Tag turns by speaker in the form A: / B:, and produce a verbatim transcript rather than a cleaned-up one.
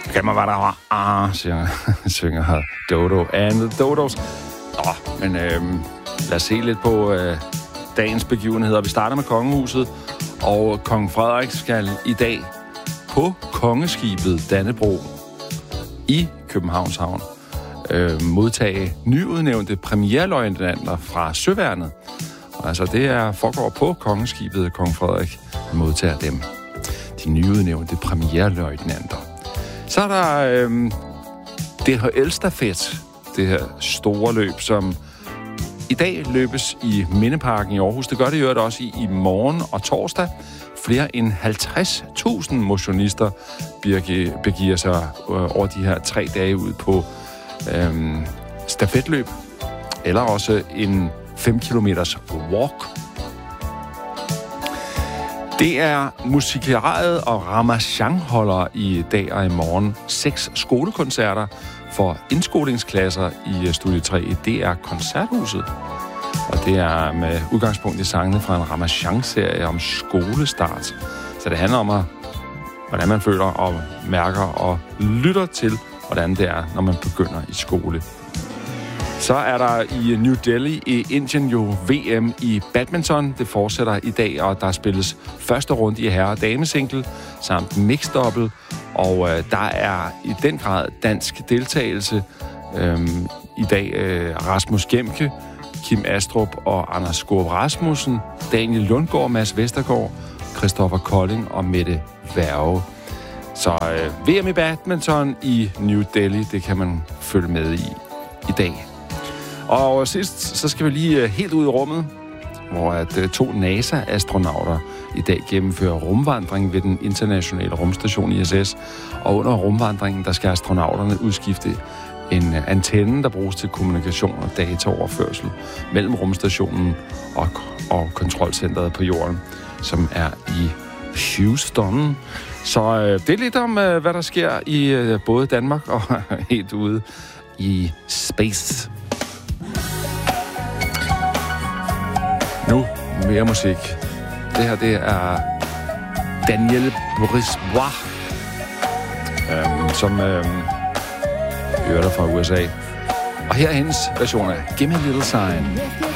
A: Kan man være der var? Ah, synger, synger her Dodo and the Dodos. Nå, men øhm, lad os se lidt på øh, dagens begivenheder. Vi starter med kongehuset, og kong Frederik skal i dag på kongeskibet Dannebrog i Københavns Havn øh, modtage nyudnævnte premierløjtnanter fra Søværnet. Altså, det er foregår på kongeskibet, kong Frederik modtager dem. De nyudnævnte premierløjtnanter. Så er der øh, D H L-stafet, det her store løb, som i dag løbes i Mindeparken i Aarhus. Det gør det i øvrigt også i, i morgen og torsdag. Flere end halvtreds tusind motionister begiver sig øh, over de her tre dage ud på øh, stafetløb, eller også en fem kilometers walk. Det er Musikeriet og Ramachan holder i dag og i morgen seks skolekoncerter for indskolingsklasser i Studie tre i D R Koncerthuset. Og det er med udgangspunkt i sangene fra en Ramachan-serie om skolestart. Så det handler om, at, hvordan man føler og mærker og lytter til, hvordan det er, når man begynder i skole. Så er der i New Delhi i Indien jo V M i badminton. Det fortsætter i dag, og der spilles første runde i herre- og damesingle samt mixed-double. Og øh, der er i den grad dansk deltagelse øhm, i dag. Øh, Rasmus Gemke, Kim Astrup og Anders Skåb Rasmussen, Daniel Lundgaard, Mads Vestergaard, Christoffer Kolding og Mette Værge. Så øh, V M i badminton i New Delhi, det kan man følge med i i dag. Og sidst, så skal vi lige helt ud i rummet, hvor at to NASA-astronauter i dag gennemfører rumvandring ved den internationale rumstation I S S. Og under rumvandringen, der skal astronauterne udskifte en antenne, der bruges til kommunikation og dataoverførsel mellem rumstationen og, og kontrolcentret på jorden, som er i Houston. Så øh, det er lidt om, øh, hvad der sker i øh, både Danmark og helt ude i space. Nu mere musik. Det her, det er Daniel Brisbois, øhm, som øhm, hører der fra U S A. Og her er hendes version af Give Me a Little Sign.